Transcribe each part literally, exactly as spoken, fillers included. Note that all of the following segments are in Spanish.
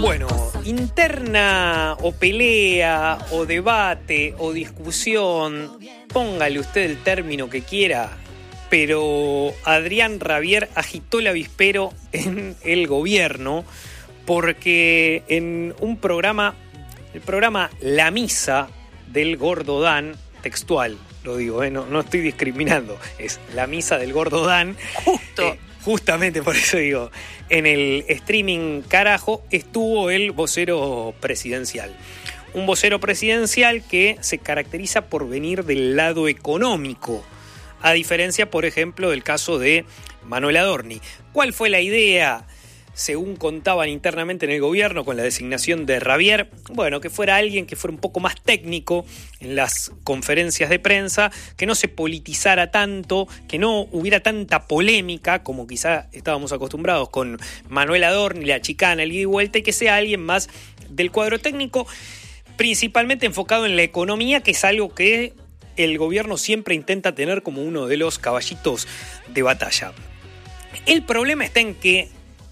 Bueno, interna o pelea o debate o discusión, póngale usted el término que quiera, pero Adrián Rabier agitó el avispero en el gobierno porque en un programa, el programa La Misa del Gordo Dan, textual, lo digo, ¿eh? no, no estoy discriminando, es La Misa del Gordo Dan. Justo. Eh, justamente por eso digo, en el streaming carajo estuvo el vocero presidencial. Un vocero presidencial que se caracteriza por venir del lado económico, a diferencia, por ejemplo, del caso de Manuel Adorni. ¿Cuál fue la idea, según contaban internamente en el gobierno, con la designación de Rabier? Bueno, que fuera alguien que fuera un poco más técnico en las conferencias de prensa, que no se politizara tanto, que no hubiera tanta polémica como quizá estábamos acostumbrados con Manuel Adorni, la chicana, el ida y vuelta, y que sea alguien más del cuadro técnico, principalmente enfocado en la economía, que es algo que el gobierno siempre intenta tener como uno de los caballitos de batalla. El problema está en que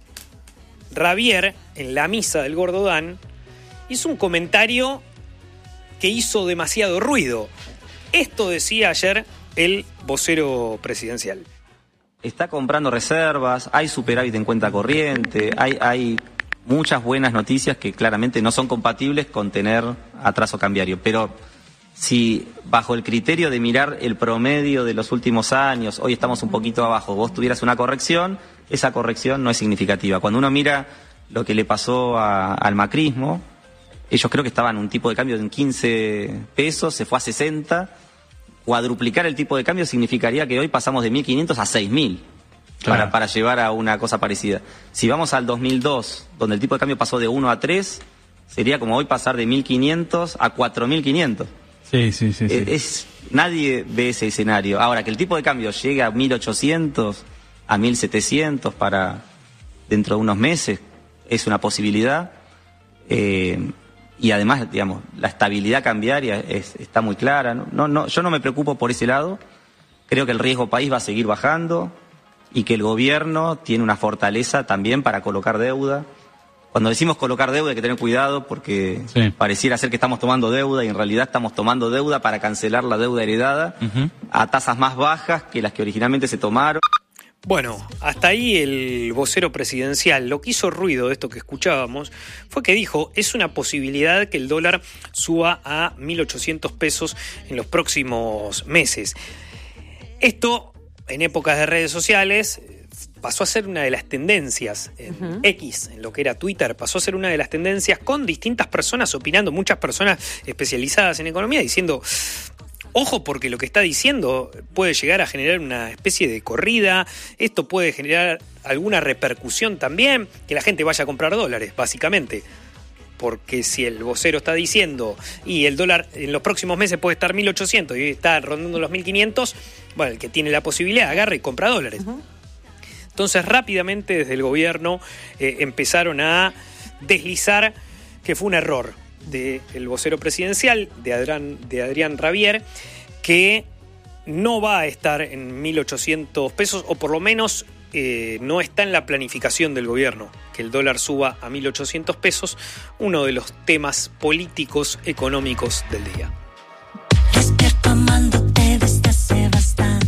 Rabier, en La Misa del Gordo Dan, hizo un comentario que hizo demasiado ruido. Esto decía ayer el vocero presidencial. Está comprando reservas, hay superávit en cuenta corriente, hay, hay muchas buenas noticias que claramente no son compatibles con tener atraso cambiario. Pero si bajo el criterio de mirar el promedio de los últimos años, hoy estamos un poquito abajo, vos tuvieras una corrección, esa corrección no es significativa. Cuando uno mira lo que le pasó a, al macrismo, ellos creo que estaban en un tipo de cambio de quince pesos, se fue a sesenta. Cuadruplicar el tipo de cambio significaría que hoy pasamos de mil quinientos a seis mil, claro, para, para llevar a una cosa parecida. Si vamos al dos mil dos, donde el tipo de cambio pasó de uno a tres, sería como hoy pasar de mil quinientos a cuatro mil quinientos. Sí, sí, sí. sí. Es, nadie ve ese escenario. Ahora, que el tipo de cambio llegue a mil ochocientos, a mil setecientos para dentro de unos meses, es una posibilidad. Eh, y además, digamos, la estabilidad cambiaria es, está muy clara. No, no, no, yo no me preocupo por ese lado. Creo que el riesgo país va a seguir bajando y que el gobierno tiene una fortaleza también para colocar deuda. Cuando decimos colocar deuda hay que tener cuidado porque sí, pareciera ser que estamos tomando deuda y en realidad estamos tomando deuda para cancelar la deuda heredada uh-huh. a tasas más bajas que las que originalmente se tomaron. Bueno, hasta ahí el vocero presidencial. Lo que hizo ruido de esto que escuchábamos fue que dijo, es una posibilidad que el dólar suba a mil ochocientos pesos en los próximos meses. Esto, en épocas de redes sociales, pasó a ser una de las tendencias en uh-huh. X, en lo que era Twitter, pasó a ser una de las tendencias con distintas personas opinando, muchas personas especializadas en economía diciendo, ojo porque lo que está diciendo puede llegar a generar una especie de corrida, esto puede generar alguna repercusión también, que la gente vaya a comprar dólares, básicamente. Porque si el vocero está diciendo y el dólar en los próximos meses puede estar mil ochocientos y está rondando los mil quinientos, bueno, el que tiene la posibilidad agarra y compra dólares. Uh-huh. Entonces rápidamente desde el gobierno eh, empezaron a deslizar que fue un error del vocero presidencial, de Adrián, de Adrián Rabier, que no va a estar en mil ochocientos pesos, o por lo menos eh, no está en la planificación del gobierno, que el dólar suba a mil ochocientos pesos, uno de los temas políticos económicos del día. Despierto amándote desde hace bastante.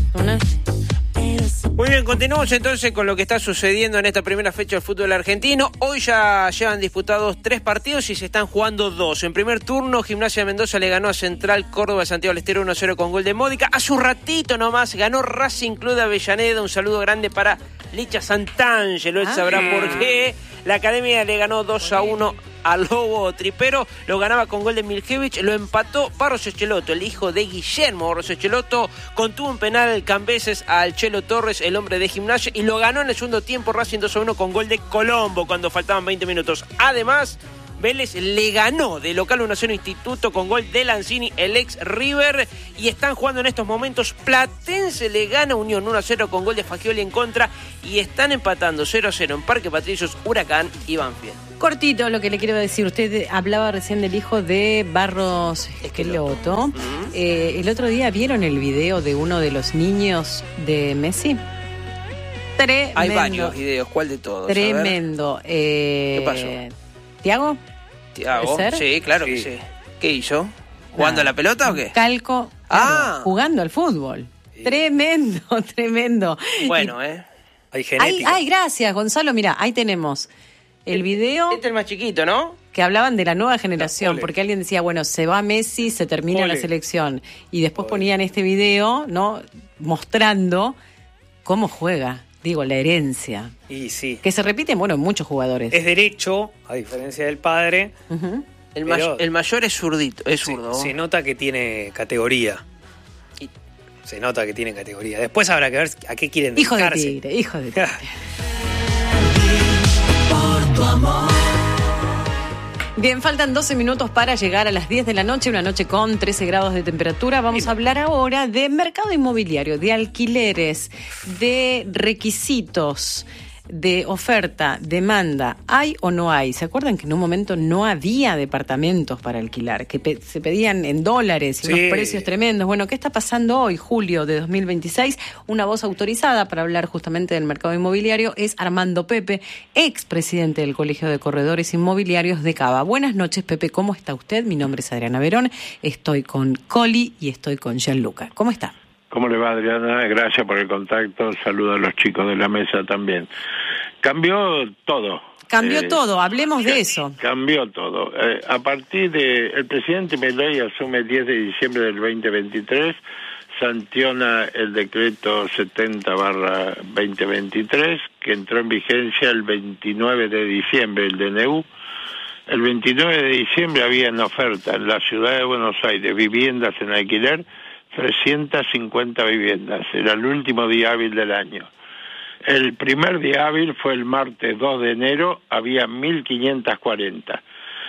Muy bien, continuamos entonces con lo que está sucediendo en esta primera fecha del fútbol argentino. Hoy ya llevan disputados tres partidos y se están jugando dos. En primer turno, Gimnasia de Mendoza le ganó a Central Córdoba de Santiago del Estero uno a cero con gol de Módica. Hace un ratito nomás ganó Racing Club de Avellaneda. Un saludo grande para Licha Santangelo, él ah, sabrá por qué. La Academia le ganó dos a uno al Lobo Tripero, lo ganaba con gol de Miljevich, lo empató Barros Echeloto, el hijo de Guillermo Barros Echeloto, contuvo un penal Cambeses al Chelo Torres, el hombre de Gimnasia, y lo ganó en el segundo tiempo Racing dos a uno con gol de Colombo cuando faltaban veinte minutos. Además, Vélez le ganó de local uno a cero Instituto con gol de Lanzini, el ex River, y están jugando en estos momentos. Platense le gana a Unión uno a cero con gol de Fagioli en contra, y están empatando cero a cero en Parque Patricios, Huracán y Banfield. Cortito lo que le quiero decir. Usted hablaba recién del hijo de Barros Esqueloto. Uh-huh. Eh, el otro día, ¿vieron el video de uno de los niños de Messi? Tremendo. Hay varios videos, ¿cuál de todos? Tremendo. Eh, ¿Qué pasó? ¿Tiago? Tiago, ¿Puede ser? sí, claro Sí. que sí. ¿Qué hizo? ¿Jugando a la pelota o qué? Calco, Ah. claro, jugando al fútbol. Tremendo, tremendo. Bueno, Y- ¿eh? Hay Ay, genética. ay, gracias, Gonzalo. Mira, ahí tenemos el video Este es el más chiquito, ¿no? que hablaban de la nueva generación, Ole. porque alguien decía, bueno, se va Messi, se termina Ole. la selección. Y después ponían este video, ¿no? Mostrando cómo juega, digo, la herencia. Y sí. Que se repite, bueno, en muchos jugadores. Es derecho, a diferencia del padre. Ujú. El, Pero- may- el mayor es zurdito, es Se, zurdo. se nota que tiene categoría. Y- Se nota que tiene categoría. Después habrá que ver a qué quieren Hijo de dedicarse. tigre, hijo de tigre. Bien, faltan doce minutos para llegar a las diez de la noche, una noche con trece grados de temperatura. Vamos a hablar ahora de mercado inmobiliario, de alquileres, de requisitos, de oferta, demanda. ¿Hay o no hay? ¿Se acuerdan que en un momento no había departamentos para alquilar? Que pe- se pedían en dólares y Sí. unos precios tremendos. Bueno, ¿qué está pasando hoy, julio de dos mil veintiséis? Una voz autorizada para hablar justamente del mercado inmobiliario es Armando Pepe, expresidente del Colegio de Corredores Inmobiliarios de Cava. Buenas noches, Pepe, ¿cómo está usted? Mi nombre es Adriana Verón, estoy con Coli y estoy con Gianluca. ¿Cómo está? ¿Cómo le va, Adriana? Gracias por el contacto. Saludo a los chicos de la mesa también. Cambió todo. Cambió Eh, todo, hablemos de eso. Cambió todo. Eh, a partir de... El presidente Milei asume el diez de diciembre del veinte veintitrés, sanciona el decreto setenta barra veinte veintitrés, que entró en vigencia el veintinueve de diciembre, el D N U. El veintinueve de diciembre había en oferta en la ciudad de Buenos Aires viviendas en alquiler, trescientas cincuenta viviendas. Era el último día hábil del año. El primer día hábil fue el martes dos de enero, había mil quinientas cuarenta.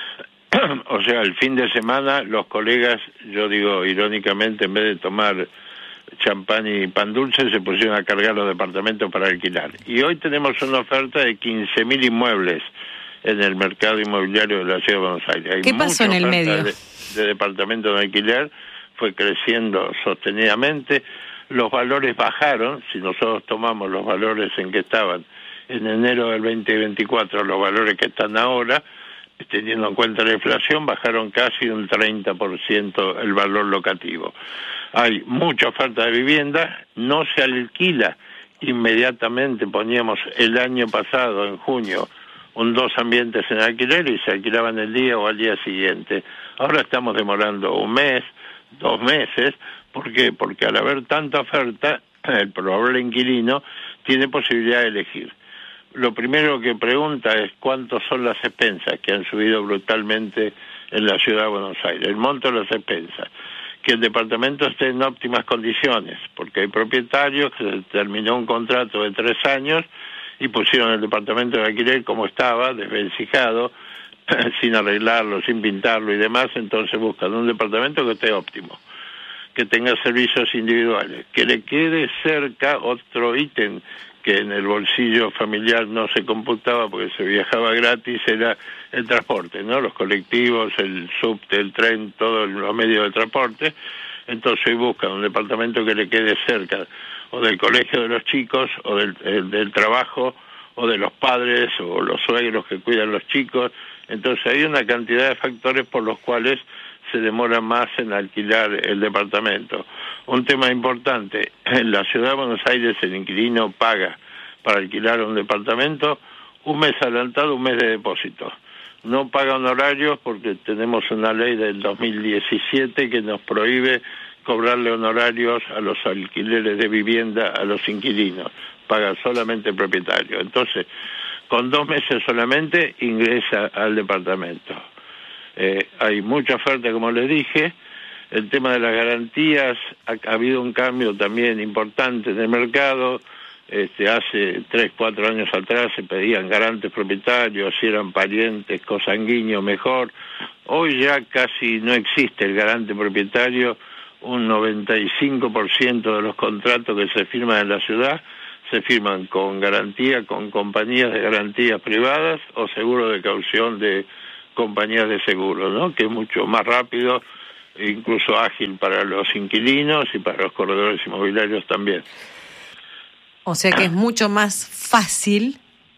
O sea, el fin de semana los colegas, yo digo irónicamente, en vez de tomar champán y pan dulce, se pusieron a cargar los departamentos para alquilar. Y hoy tenemos una oferta de quince mil inmuebles en el mercado inmobiliario de la Ciudad de Buenos Aires. Hay ¿Qué pasó mucha en el oferta medio? De, de departamentos de alquiler, fue creciendo sostenidamente. Los valores bajaron, si nosotros tomamos los valores en que estaban en enero del veinte veinticuatro, los valores que están ahora, teniendo en cuenta la inflación, bajaron casi un treinta por ciento el valor locativo. Hay mucha oferta de vivienda, no se alquila inmediatamente. Poníamos el año pasado, en junio, un dos ambientes en alquiler y se alquilaban el día o al día siguiente. Ahora estamos demorando un mes, dos meses. ¿Por qué? Porque al haber tanta oferta, el probable inquilino tiene posibilidad de elegir. Lo primero que pregunta es cuántos son las expensas, que han subido brutalmente en la ciudad de Buenos Aires. El monto de las expensas. Que el departamento esté en óptimas condiciones, porque hay propietarios que se terminó un contrato de tres años y pusieron el departamento de alquiler como estaba, desvencijado, sin arreglarlo, sin pintarlo y demás. Entonces buscan un departamento que esté óptimo, que tenga servicios individuales, que le quede cerca. Otro ítem que en el bolsillo familiar no se computaba porque se viajaba gratis era el transporte, ¿no? Los colectivos, el subte, el tren, todos los medios de transporte. Entonces hoy buscan un departamento que le quede cerca o del colegio de los chicos o del, el, del trabajo o de los padres o los suegros que cuidan los chicos. Entonces hay una cantidad de factores por los cuales se demora más en alquilar el departamento. Un tema importante, en la ciudad de Buenos Aires el inquilino paga para alquilar un departamento un mes adelantado, un mes de depósito. No paga honorarios porque tenemos una ley del dos mil diecisiete que nos prohíbe cobrarle honorarios a los alquileres de vivienda a los inquilinos. Paga solamente el propietario. Entonces, con dos meses solamente ingresa al departamento. Eh, hay mucha oferta, como les dije. El tema de las garantías, ha, ha habido un cambio también importante en el mercado. Este, hace tres, cuatro años atrás se pedían garantes propietarios, si eran parientes, cosanguíneos, mejor. Hoy ya casi no existe el garante propietario. Un noventa y cinco por ciento de los contratos que se firman en la ciudad se firman con garantía, con compañías de garantías privadas o seguro de caución de compañías de seguro, ¿no? Que es mucho más rápido e incluso ágil para los inquilinos y para los corredores inmobiliarios también. O sea que es mucho más fácil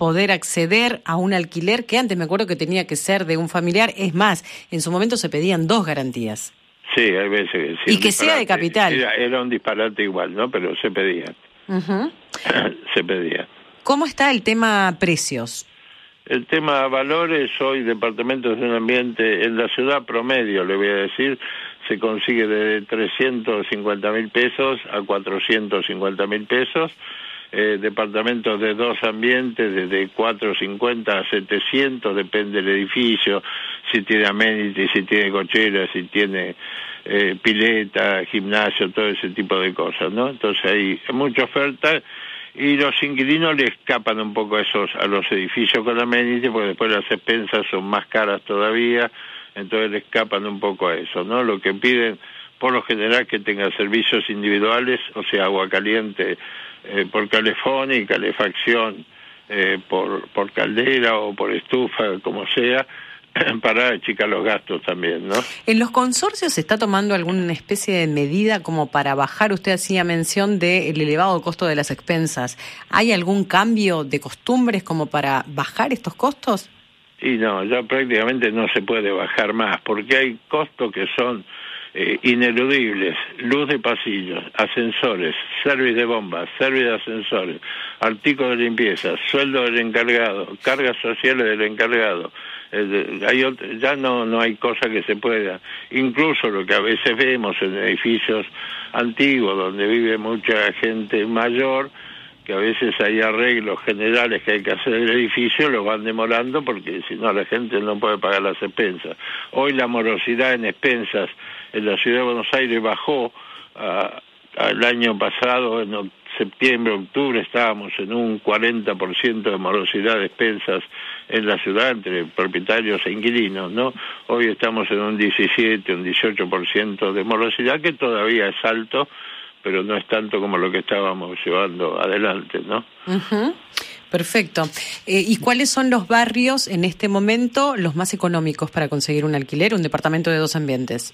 poder acceder a un alquiler que antes me acuerdo que tenía que ser de un familiar. Es más, en su momento se pedían dos garantías. Sí, hay veces que sí. Y que sea de capital. Era, era un disparate igual, ¿no? Pero se pedía. Uh-huh. Se pedía. ¿Cómo está el tema precios? El tema valores, hoy departamentos de un ambiente en la ciudad promedio, le voy a decir, se consigue de trescientos cincuenta mil pesos a cuatrocientos cincuenta mil pesos. Eh, departamentos de dos ambientes desde cuatrocientos cincuenta a setecientos, depende del edificio, si tiene amenities, si tiene cocheras, si tiene eh, pileta, gimnasio, todo ese tipo de cosas, ¿no? Entonces hay mucha oferta y los inquilinos le escapan un poco a esos a los edificios con amenities, porque después las expensas son más caras todavía, entonces le escapan un poco a eso, ¿no? Lo que piden por lo general que tenga servicios individuales, o sea, agua caliente eh, por calefón y calefacción eh, por, por caldera o por estufa, como sea, para achicar los gastos también, ¿no? ¿En los consorcios se está tomando alguna especie de medida como para bajar? Usted hacía mención del elevado costo de las expensas. ¿Hay algún cambio de costumbres como para bajar estos costos? Y no, ya prácticamente no se puede bajar más, porque hay costos que son eh, ineludibles: luz de pasillos, ascensores, service de bombas, service de ascensores, artículos de limpieza, sueldo del encargado, cargas sociales del encargado. Eh, hay otro, ya no no hay cosa que se pueda, incluso lo que a veces vemos en edificios antiguos donde vive mucha gente mayor, que a veces hay arreglos generales que hay que hacer del edificio, los van demorando porque si no la gente no puede pagar las expensas. Hoy la morosidad en expensas en la ciudad de Buenos Aires bajó. A, al año pasado, en septiembre, octubre, estábamos en un cuarenta por ciento de morosidad de expensas en la ciudad entre propietarios e inquilinos, ¿no? Hoy estamos en un diecisiete, un dieciocho por ciento de morosidad, que todavía es alto, pero no es tanto como lo que estábamos llevando adelante, ¿no? Uh-huh. Perfecto. Eh, ¿Y cuáles son los barrios en este momento los más económicos para conseguir un alquiler, un departamento de dos ambientes?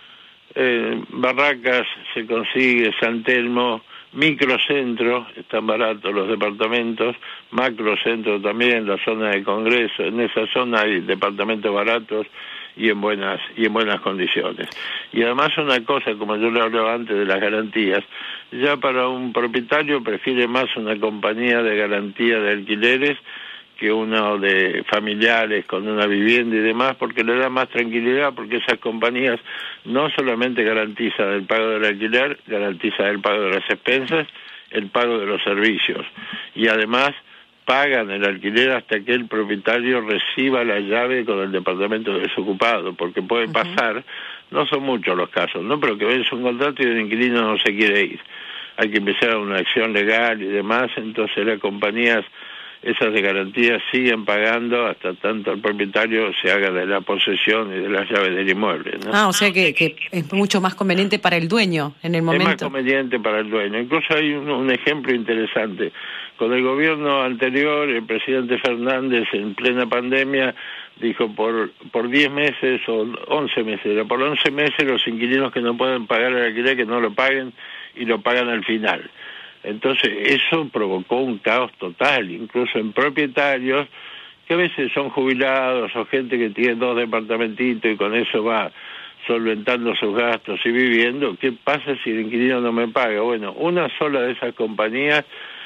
Eh, Barracas se consigue, San Telmo, microcentro, están baratos los departamentos, macrocentro también, la zona de Congreso, en esa zona hay departamentos baratos y en buenas y en buenas condiciones. Y además una cosa, como yo le hablaba antes de las garantías, ya para un propietario prefiere más una compañía de garantía de alquileres que uno de familiares con una vivienda y demás, porque le da más tranquilidad, porque esas compañías no solamente garantizan el pago del alquiler, garantizan el pago de las expensas, el pago de los servicios, y además pagan el alquiler hasta que el propietario reciba la llave con el departamento desocupado, porque puede uh-huh. pasar, no son muchos los casos, ¿no? Pero que vence un contrato y el inquilino no se quiere ir. Hay que empezar una acción legal y demás, entonces las compañías esas de garantía siguen pagando hasta tanto el propietario se haga de la posesión y de las llaves del inmueble, ¿no? Ah, o sea que, que es mucho más conveniente para el dueño en el momento. Es más conveniente para el dueño. Incluso hay un, un ejemplo interesante. Con el gobierno anterior, el presidente Fernández, en plena pandemia, dijo por por diez meses o once meses, por once meses los inquilinos que no pueden pagar el alquiler, que no lo paguen y lo pagan al final. Entonces eso provocó un caos total, incluso en propietarios que a veces son jubilados o gente que tiene dos departamentitos y con eso va solventando sus gastos y viviendo. ¿Qué pasa si el inquilino no me paga? Bueno, una sola de esas compañías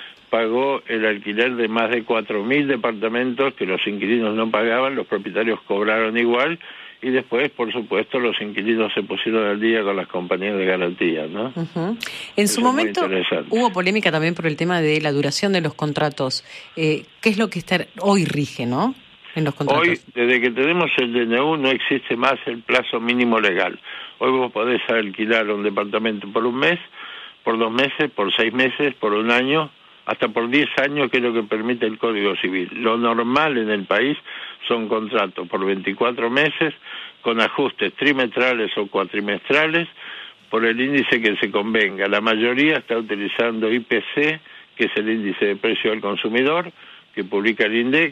pagó el alquiler de más de cuatro mil departamentos que los inquilinos no pagaban, los propietarios cobraron igual. Y después, por supuesto, los inquilinos se pusieron al día con las compañías de garantía, ¿no? Uh-huh. En Eso su momento hubo polémica también por el tema de la duración de los contratos. Eh, ¿Qué es lo que está hoy rige, no? En los contratos. Hoy, desde que tenemos el D N U, no existe más el plazo mínimo legal. Hoy vos podés alquilar un departamento por un mes, por dos meses, por seis meses, por un año, hasta por diez años, que es lo que permite el Código Civil. Lo normal en el país son contratos por veinticuatro meses, con ajustes trimestrales o cuatrimestrales, por el índice que se convenga. La mayoría está utilizando I P C, que es el índice de precio del consumidor, que publica el INDEC,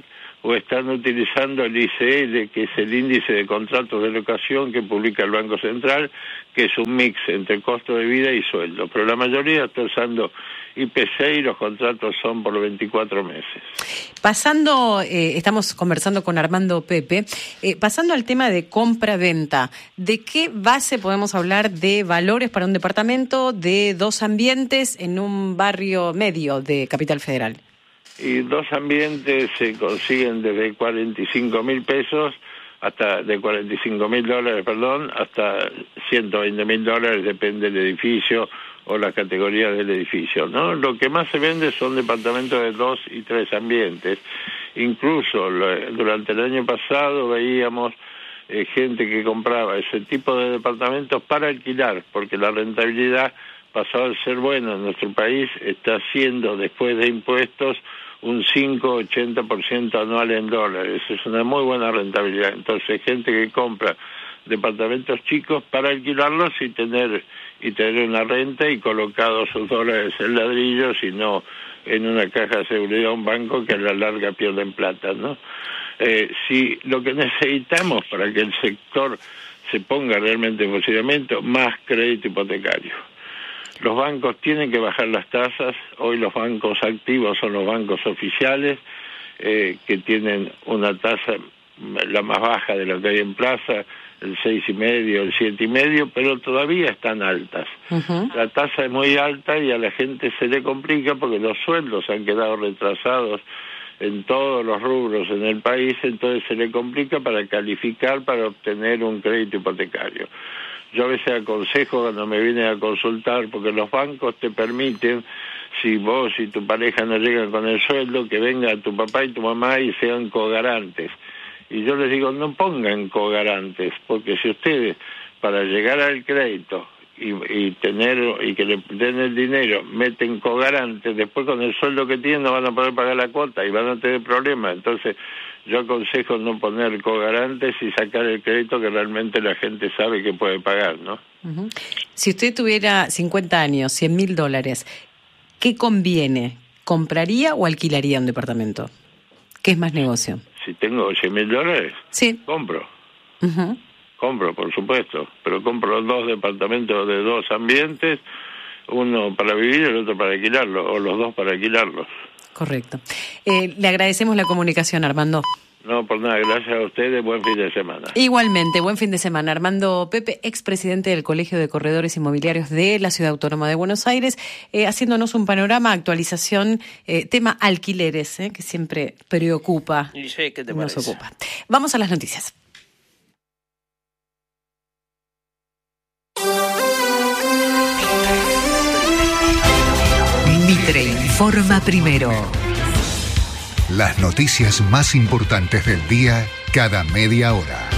o están utilizando el I C L, que es el índice de contratos de locación que publica el Banco Central, que es un mix entre costo de vida y sueldo. Pero la mayoría está usando I P C y los contratos son por veinticuatro meses. Pasando, eh, estamos conversando con Armando Pepe, eh, pasando al tema de compra-venta, ¿de qué base podemos hablar de valores para un departamento de dos ambientes en un barrio medio de Capital Federal? Y dos ambientes se consiguen desde cuarenta y cinco mil pesos hasta de cuarenta y cinco mil dólares, perdón, hasta ciento veinte mil dólares, depende del edificio o la categoría del edificio, ¿no? Lo que más se vende son departamentos de dos y tres ambientes. Incluso lo, durante el año pasado veíamos eh, gente que compraba ese tipo de departamentos para alquilar, porque la rentabilidad pasó a ser buena en nuestro país, está siendo después de impuestos un cinco a ochenta por ciento anual en dólares. Es una muy buena rentabilidad. Entonces, gente que compra departamentos chicos para alquilarlos y tener y tener una renta y colocados sus dólares en ladrillos y no en una caja de seguridad de un banco que a la larga pierden plata, ¿no? Eh, si lo que necesitamos para que el sector se ponga realmente en funcionamiento, más crédito hipotecario. Los bancos tienen que bajar las tasas. Hoy los bancos activos son los bancos oficiales, eh, que tienen una tasa la más baja de lo que hay en plaza, el seis y medio, el siete y medio, pero todavía están altas. Uh-huh. La tasa es muy alta y a la gente se le complica porque los sueldos han quedado retrasados en todos los rubros en el país, entonces se le complica para calificar para obtener un crédito hipotecario. Yo a veces aconsejo cuando me vienen a consultar, porque los bancos te permiten, si vos y tu pareja no llegan con el sueldo, que venga tu papá y tu mamá y sean cogarantes. Y yo les digo, no pongan cogarantes, porque si ustedes, para llegar al crédito y, y tener y que le den el dinero, meten cogarantes, después con el sueldo que tienen no van a poder pagar la cuota y van a tener problemas. Entonces, yo aconsejo no poner cogarantes y sacar el crédito que realmente la gente sabe que puede pagar, ¿no? Uh-huh. Si usted tuviera cincuenta años, cien mil dólares, ¿qué conviene? ¿Compraría o alquilaría un departamento? ¿Qué es más negocio? Si tengo cien mil dólares, sí, compro. Uh-huh. Compro, por supuesto, pero compro dos departamentos de dos ambientes, uno para vivir y el otro para alquilarlo, o los dos para alquilarlos. Correcto. Eh, le agradecemos la comunicación, Armando. No, por nada, gracias a ustedes, buen fin de semana. Igualmente, buen fin de semana. Armando Pepe, expresidente del Colegio de Corredores Inmobiliarios de la Ciudad Autónoma de Buenos Aires, eh, haciéndonos un panorama, actualización, eh, tema alquileres, eh, que siempre preocupa, y sé, ¿qué te nos parece? ocupa. Vamos a las noticias. Mitre informa primero. Las noticias más importantes del día cada media hora.